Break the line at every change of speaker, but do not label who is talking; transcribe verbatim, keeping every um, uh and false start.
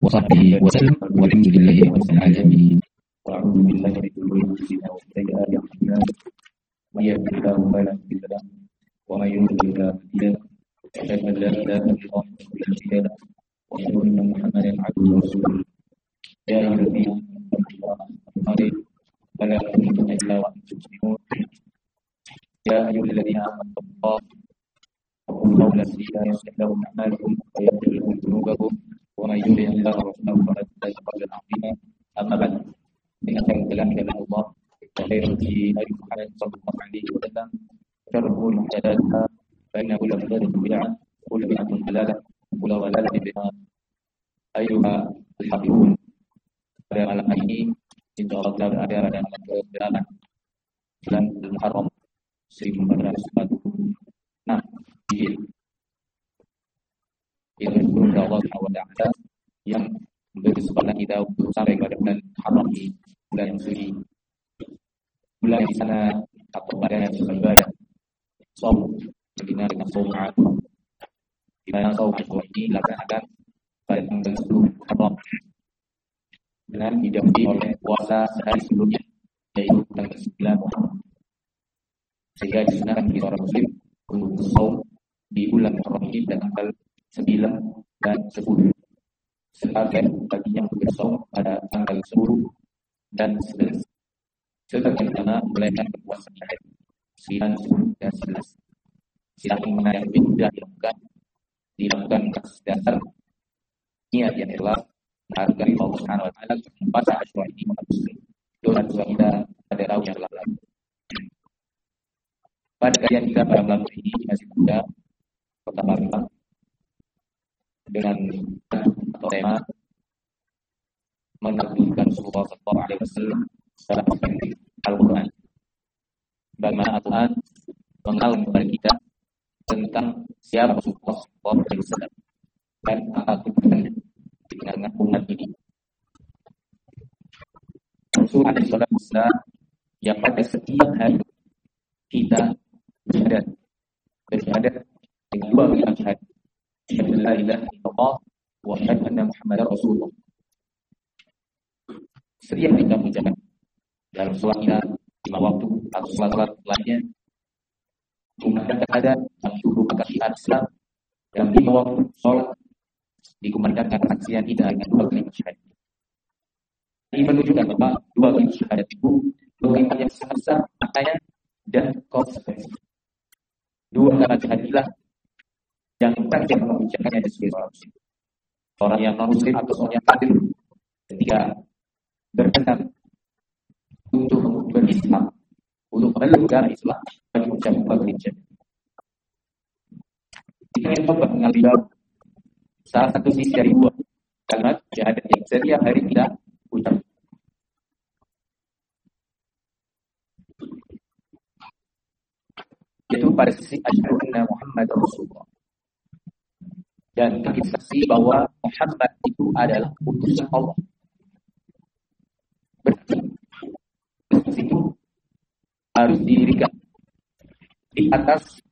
وصحبه وسلم والحمد لله رب العالمين. وأعوذ بالله من شرور أنفسنا وسيئات أعمالنا من يهده الله فلا مضل له ومن يضلل فلا هادي له أشهد أن لا إله إلا الله وحده لا شريك له وأشهد أن محمدا عبده ورسوله يا أيها الذين آمنوا اتقوا الله حق تقاته ولا تموتن إلا وأنتم مسلمون يا أيها الذين آمنوا اتقوا الله وقولوا قولا سديدا يصلح لكم أعمالكم ويغفر لكم ذنوبكم ومن يطع الله ورسوله فقد فاز فوزا عظيما. أما بعد فإن خير الكلام كلام الله وخير الهدي هدي محمد صلى الله عليه وسلم وشر الأمور محدثاتها فإن كل محدثة بدعة وكل بدعة ضلالة وكل ضلالة في النار. أيها الحاضرون, pada malam hari ini insya Allah kita berada pada malam keberapa bulan Muharram seribu empat ratus empat puluh enam Hijriah. Itu kepada Allah Subhanahu wa taala yang memberi kesempatan kita untuk sampai pada bulan Muharram ini, bulan yang suci, bulan di sana atau pada yang beribadah saum dibina dengan saum Ashura, di mana saum Ashura ini dilaksanakan pada tanggal sepuluh Muharram dengan didampingi oleh puasa sehari sebelumnya, yaitu tanggal sembilan Muharram. Sehingga disunahkan bagi orang muslim untuk saum di bulan Muharram ini pada tanggal sembilan dan sepuluh. Sebagian baginya untuk bersaum pada tanggal sepuluh dan sebelas. Sebagian ulama melainkan berpuasa di hari sembilan, sepuluh dan sebelas. Silakan mana yang lebih mudah dilakukan, dilakukan atas dasar niat yang ikhlas menghargai Allah Subhanahu wa taala puasa Ashura ini menghapuskan dosa-dosa kita pada tahun yang lalu. Pada kajian kita pada malam ini masih muda pertama-tama dengan atau tema menakjubkan Rasulullah Sallallahu Alaihi Wasallam secara perspektif Al-Quran. Bagaimana Al-Quran mengenal kepada kita tentang siapa Rasulullah Sallallahu Alaihi Wasallam dan apa tujuannya dengan umat ini. Rasulullah Sallallahu Alaihi Wasallam yang pada setiap hari kita bersyahadat bersyahadat dengan dua kalimat syahadat. Asyhadu an la ilaha illallah wa asyhadu anna Muhammadar Rasulullah. Setiap kita mengucapkan dalam sholat kita lima waktu atau sholat-sholat lainnya, dikumandangkan ada seluruh akad Islam dalam lima waktu sholat, dikumandangkan kesaksian kita dengan dua kalimat syahadat. Ini menunjukkan bahwa dua kalimat syahadat itu dua kalimat yang sangat besar maknanya dan konsekuensi. Dua kalimat syahadat yang wajib mengucapkannya sebagai seorang muslim. Orang yang non-muslim atau orang yang kafir ketika berkenan untuk berislam, untuk memeluk agama Islam, wajib mengucapkan dua kalimat syahadat. Kita yang coba mengambil salah satu sisi dari dua kalimat syahadat yang setiap hari kita ucap. Yaitu pada sisi asyhadu anna Muhammadar Rasulullah. Dan kita saksi bahwa Muhammad itu adalah utusan Allah. Berarti itu harus didirikan di atas